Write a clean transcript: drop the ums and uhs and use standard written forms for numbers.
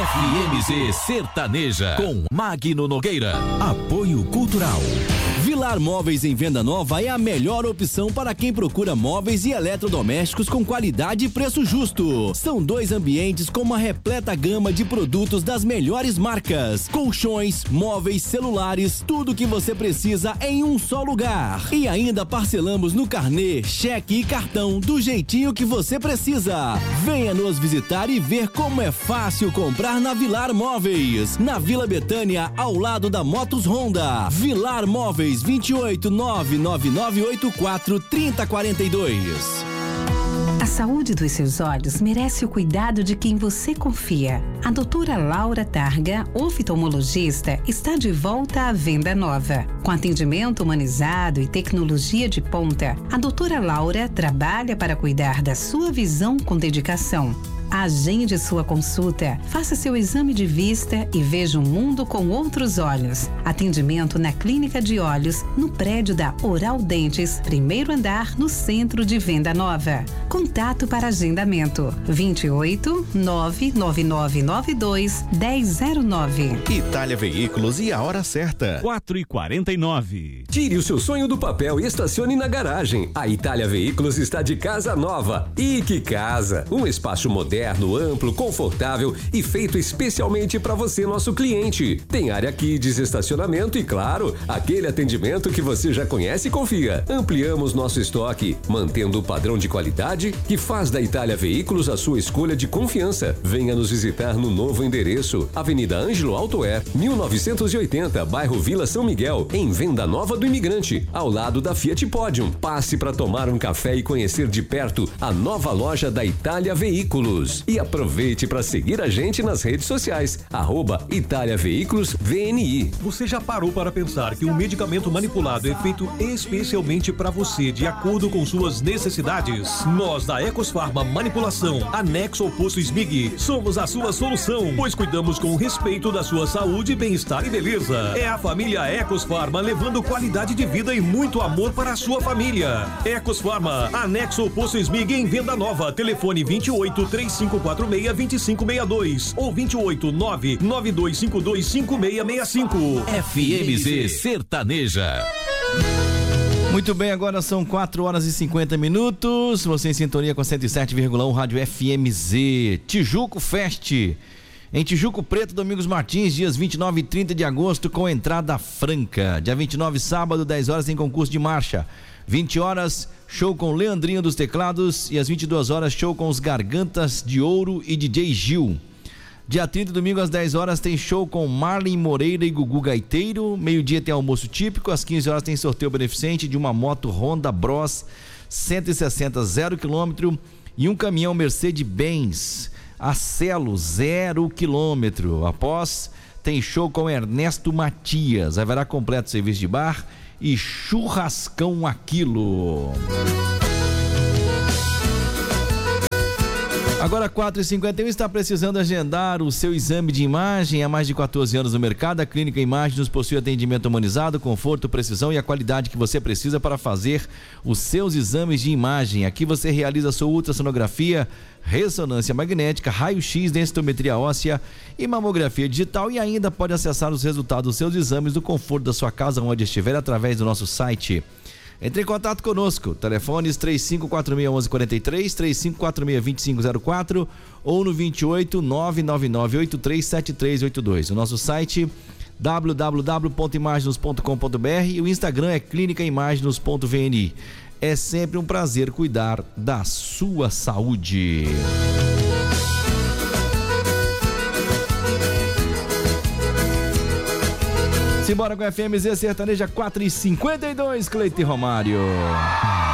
FMZ Sertaneja com Magno Nogueira. Apoio Cultural. Vilar Móveis em Venda Nova é a melhor opção para quem procura móveis e eletrodomésticos com qualidade e preço justo. São 2 ambientes com uma repleta gama de produtos das melhores marcas. Colchões, móveis, celulares, tudo que você precisa em um só lugar. E ainda parcelamos no carnê, cheque e cartão do jeitinho que você precisa. Venha nos visitar e ver como é fácil comprar na Vilar Móveis. Na Vila Betânia, ao lado da Motos Honda. Vilar Móveis 28 99984 3042. A saúde dos seus olhos merece o cuidado de quem você confia. A doutora Laura Targa, oftalmologista, está de volta à Venda Nova. Com atendimento humanizado e tecnologia de ponta, a doutora Laura trabalha para cuidar da sua visão com dedicação. Agende sua consulta, faça seu exame de vista e veja o mundo com outros olhos. Atendimento na Clínica de Olhos, no prédio da Oral Dentes, 1º andar, no centro de Venda Nova. Contato para agendamento: 28 99992 1009. Itália Veículos e a hora certa: 4h49. Tire o seu sonho do papel e estacione na garagem. A Itália Veículos está de casa nova. E que casa! Um espaço moderno, amplo, confortável e feito especialmente para você, nosso cliente. Tem área kids, estacionamento e, claro, aquele atendimento que você já conhece e confia. Ampliamos nosso estoque, mantendo o padrão de qualidade que faz da Itália Veículos a sua escolha de confiança. Venha nos visitar no novo endereço: Avenida Ângelo Altoé, 1980, bairro Vila São Miguel, em Venda Nova do Imigrante, ao lado da Fiat Podium. Passe para tomar um café e conhecer de perto a nova loja da Itália Veículos. E aproveite para seguir a gente nas redes sociais, @Itália Veículos VNI. Você já parou para pensar que um medicamento manipulado é feito especialmente para você, de acordo com suas necessidades? Nós da Ecosfarma Manipulação, anexo ao posto Smig, somos a sua solução, pois cuidamos com respeito da sua saúde, bem-estar e beleza. É a família Ecosfarma levando qualidade de vida e muito amor para a sua família. Ecosfarma, anexo ao posto Smig em Venda Nova. Telefone 28 3546-2562 ou 289-9252-5665. FMZ Sertaneja. Muito bem, agora são 4h50. Você em sintonia com 107,1 Rádio FMZ. Tijuco Fest. Em Tijuco Preto, Domingos Martins, dias 29 e 30 de agosto, com entrada franca. Dia 29, sábado, 10 horas, tem concurso de marcha. 20 horas, show com Leandrinho dos Teclados, e às 22 horas, show com os Gargantas de Ouro e DJ Gil. Dia 30, domingo, às 10 horas, tem show com Marlin Moreira e Gugu Gaiteiro. Meio-dia tem almoço típico. Às 15 horas tem sorteio beneficente de uma moto Honda Bros 160 0 km e um caminhão Mercedes-Benz Acelo 0 km. Após, tem show com Ernesto Matias. Haverá completo serviço de bar e churrascão a quilo. Agora 4h51, está precisando agendar o seu exame de imagem? Há mais de 14 anos no mercado, a Clínica Imagens possui atendimento humanizado, conforto, precisão e a qualidade que você precisa para fazer os seus exames de imagem. Aqui você realiza sua ultrassonografia, ressonância magnética, raio-x, densitometria óssea e mamografia digital, e ainda pode acessar os resultados dos seus exames do conforto da sua casa, onde estiver, através do nosso site. Entre em contato conosco, telefones 3546-1143, 3546-2504 ou no 28 999837382. O nosso site www.imaginos.com.br e o Instagram é clínicaimaginos.vni. É sempre um prazer cuidar da sua saúde. Simbora com a FMZ Sertaneja 4h52, Cleiton Romário.